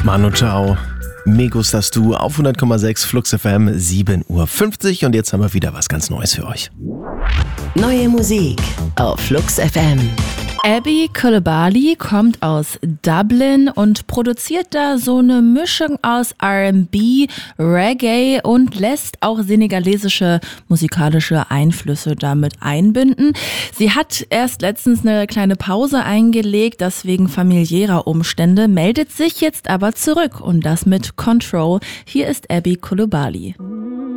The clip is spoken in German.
Manu Chao, me gustas du auf 100,6 Flux FM, 7:50 Uhr und jetzt haben wir wieder was ganz Neues für euch. Neue Musik auf Flux FM. Abby Coulibaly kommt aus Dublin und produziert da so eine Mischung aus R&B, Reggae und lässt auch senegalesische musikalische Einflüsse damit einbinden. Sie hat erst letztens eine kleine Pause eingelegt, das wegen familiärer Umstände, meldet sich jetzt aber zurück und das mit Control. Hier ist Abby Coulibaly.